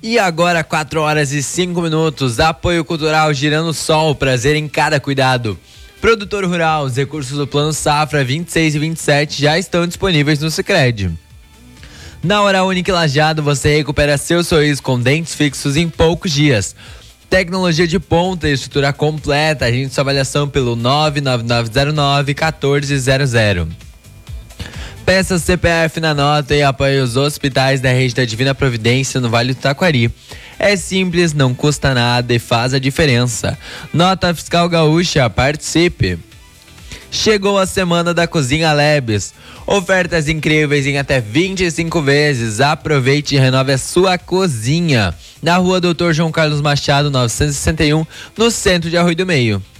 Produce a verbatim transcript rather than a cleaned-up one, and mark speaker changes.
Speaker 1: E agora, quatro horas e cinco minutos. Apoio Cultural Girando Sol, prazer em cada cuidado. Produtor Rural, os recursos do Plano Safra vinte e seis e vinte e sete já estão disponíveis no Sicredi. Na Oral Unique Lajeado, você recupera seu sorriso com dentes fixos em poucos dias. Tecnologia de ponta e estrutura completa. Agende sua avaliação pelo nove nove nove zero nove um quatro zero zero. Peça C P F na nota e apoie os hospitais da rede da Divina Providência no Vale do Taquari. É simples, não custa nada e faz a diferença. Nota Fiscal Gaúcha, participe. Chegou a semana da Cozinha Lebes. Ofertas incríveis em até vinte e cinco vezes. Aproveite e renove a sua cozinha. Na rua doutor João Carlos Machado, novecentos e sessenta e um, no centro de Arroio do Meio.